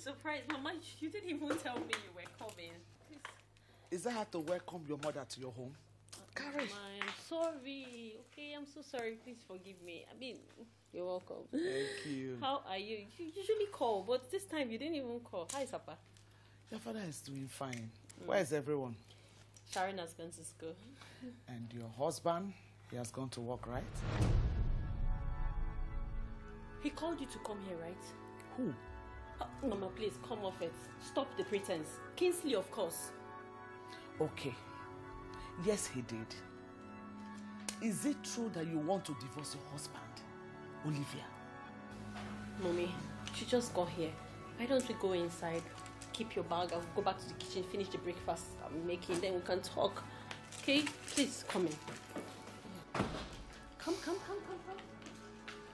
surprised. Mama, you didn't even tell me you were coming. Please. Is that how to welcome your mother to your home? Carry. Mama, I'm sorry. Okay, I'm so sorry. Please forgive me. I mean, you're welcome. Thank you. How are you? You usually call, but this time you didn't even call. Hi, Papa. Your father is doing fine. Where is everyone? Sharon has gone to school. And your husband, he has gone to work, right? He called you to come here, right? Who? Mama, please, come off it. Stop the pretense. Kingsley, of course. Okay. Yes, he did. Is it true that you want to divorce your husband, Olivia? Mommy, she just got here. Why don't we go inside? Keep your bag. I'll go back to the kitchen, finish the breakfast I'm making, then we can talk. Okay? Please, come in. Come.